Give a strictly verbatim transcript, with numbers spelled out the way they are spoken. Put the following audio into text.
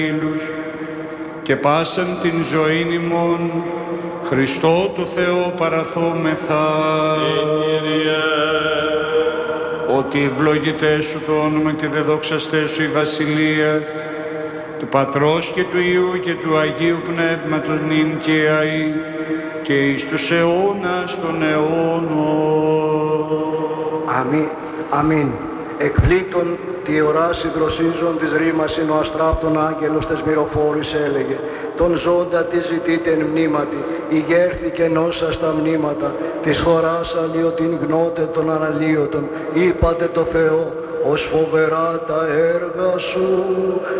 και πάσαν την ζωήν ημών, Χριστό του Θεό παραθόμεθα. Ότι ευλογητέ σου το όνομα και δεδόξαστέ σου η βασιλεία του Πατρός και του Υιού και του Αγίου Πνεύματος νυν και αεί και εις τους αιώνας των αιώνων. Αμήν. Αμήν. Εκπλήτων τη οράση δροσίζων της ρήμασιν ο αστράπτων άγγελος τες μυροφόρης έλεγε τον ζώντα τη ζητείτε εν μνήματι, ηγέρθηκε νόσα στα μνήματα, της φοράς αλλιωτήν γνώτε των αναλύωτων, είπατε το Θεό, ως φοβερά τα έργα σου,